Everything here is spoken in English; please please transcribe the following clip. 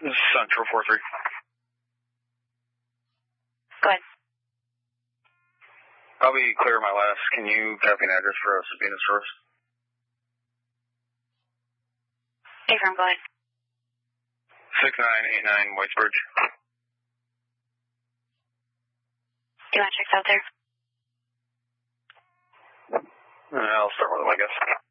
Central 4-3. Go ahead. I'll be clear my last. Can you copy an address for us, Sabina Source? Affirm, go ahead. 6989 Whitesbridge. Do you want checks out there? I'll start with them, I guess.